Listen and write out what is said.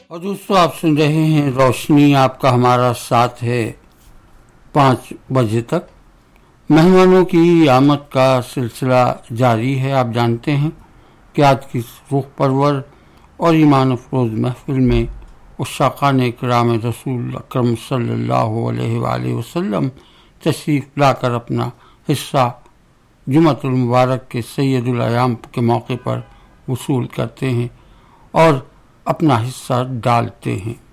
और दोस्तों आप सुन रहे हैं रोशनी, आपका हमारा साथ है 5 बजे तक। मेहमानों की आमद का सिलसिला जारी है। आप जानते हैं कि आज की रूह परवर और ईमान अफरोज महफिल में उशाक़ान इकराम रसूल अकरम सल्लल्लाहु अलैहि वसल्लम तशरीफ़ लाकर अपना हिस्सा जुमअतुल मुबारक के सैयदुल अयाम के मौके पर वसूल करते हैं और अपना हिस्सा डालते हैं।